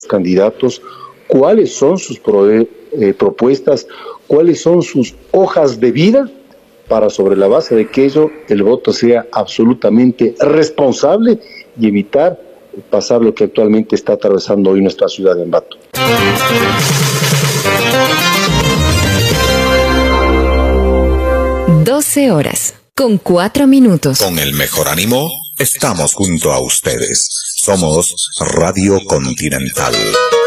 candidatos, cuáles son sus propuestas, cuáles son sus hojas de vida, para sobre la base de que ello el voto sea absolutamente responsable y evitar pasar lo que actualmente está atravesando hoy nuestra ciudad de Ambato. 12:04. Con el mejor ánimo, estamos junto a ustedes. Somos Radio Continental.